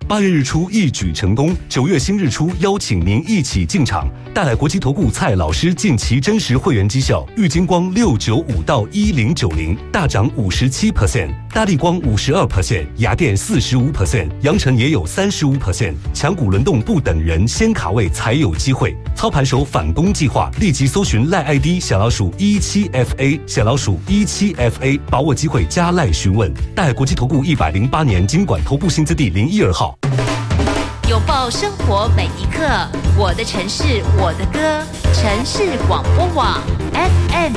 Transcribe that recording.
8月日出一举成功，9月新日出邀请您一起进场，带来国际投顾蔡老师近期真实会员绩效，玉金光695到1090大涨57%，大立光52%，雅电45%，阳城也有35%，强股轮动不等人，先卡位才有机会。操盘手反攻计划，立即搜寻赖 ID 小老鼠17FA 小老鼠17FA，把握机会加赖询问。带国际投顾108年金管投顾新字第012号。 拥抱生活每一刻，我的城市，我的歌，城市广播网 FM